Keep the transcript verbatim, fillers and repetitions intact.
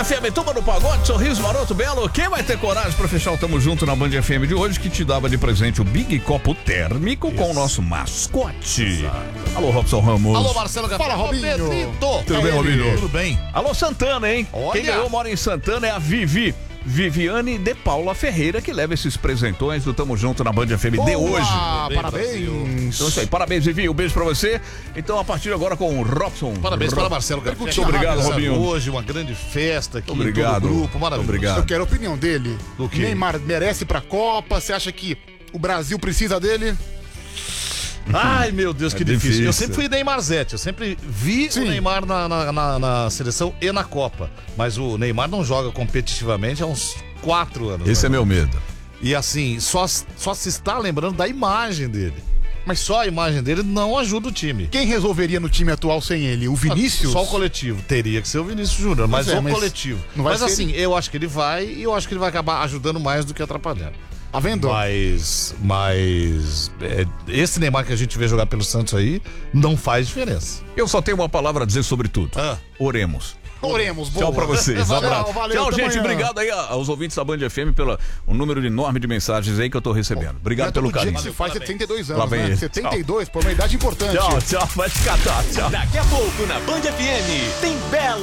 F M, turma do pagode, sorriso maroto, belo. Quem vai ter coragem pra fechar o Tamo Junto na Band F M de hoje, que te dava de presente o Big Copo Térmico Isso. com o nosso mascote. Exato. Alô, Robson Ramos. Alô, Marcelo Gabriel. Fala, Robinho. Tudo é bem, Robinho? Tudo bem. Alô, Santana, hein? Olha. Quem ganhou mora em Santana é a Vivi. Viviane de Paula Ferreira, que leva esses presentões do Tamo Junto na Band F M Boa, de hoje. Bem, parabéns. Então é isso aí, parabéns, Vivi. Um beijo pra você. Então, a partir de agora com o Robson. Parabéns Ro... para Marcelo Gabriel. Muito obrigado, Robinho. Hoje, uma grande festa aqui. Obrigado. Todo o grupo, maravilhoso. Obrigado. Eu quero a opinião dele. Do quê? Neymar merece pra Copa? Você acha que o Brasil precisa dele? Ai, meu Deus, que é difícil. difícil. Eu sempre fui Neymarzete, eu sempre vi Sim. o Neymar na, na, na, na seleção e na Copa. Mas o Neymar não joga competitivamente há uns quatro anos. Esse né? é meu medo. E assim, só, só se está lembrando da imagem dele. Mas só a imagem dele não ajuda o time. Quem resolveria no time atual sem ele? O Vinícius? Só o coletivo. Teria que ser o Vinícius Júnior, mas é, o mas coletivo. Mas assim, ele? eu acho que ele vai e eu acho que ele vai acabar ajudando mais do que atrapalhando. Tá vendo? Mas, mas é, esse Neymar que a gente vê jogar pelo Santos aí não faz diferença. Eu só tenho uma palavra a dizer sobre tudo. Ah. Oremos. Oremos, boa. Tchau pra vocês. Valeu, Abraço. valeu, Tchau, gente. Amanhã. Obrigado aí aos ouvintes da Band F M pelo um número enorme de mensagens aí que eu tô recebendo. Obrigado é pelo todo carinho. dia que se faz setenta e dois Lá anos, vem né? ele. setenta e dois, por uma idade importante. Tchau, tchau. Vai te catar. Tchau. Daqui a pouco na Band F M tem Belo.